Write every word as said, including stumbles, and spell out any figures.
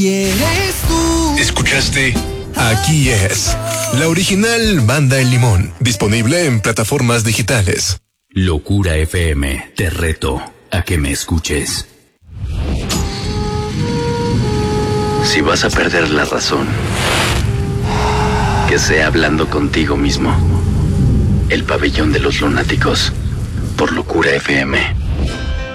¿Quieres tú? ¿Escuchaste? Aquí es la original Banda El Limón, disponible en plataformas digitales. Locura F M, te reto a que me escuches. Si vas a perder la razón, que sea hablando contigo mismo. El pabellón de los lunáticos, por Locura F M.